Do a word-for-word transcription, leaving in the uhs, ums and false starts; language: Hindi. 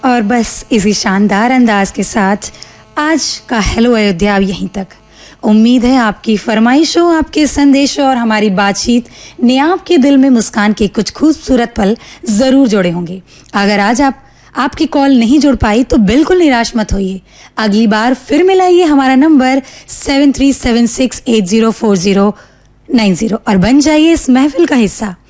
और बस इसी शानदार अंदाज के साथ आज का हेलो अयोध्या अब यहीं तक। उम्मीद है आपकी फरमाइशों, आपके संदेशों और हमारी बातचीत ने आपके दिल में मुस्कान के कुछ खूबसूरत पल जरूर जोड़े होंगे। अगर आज आप आपकी कॉल नहीं जुड़ पाई तो बिल्कुल निराश मत होइए। अगली बार फिर मिलाइए हमारा number seven three seven six eight zero four zero nine zero और बन जाइए इस महफिल का हिस्सा।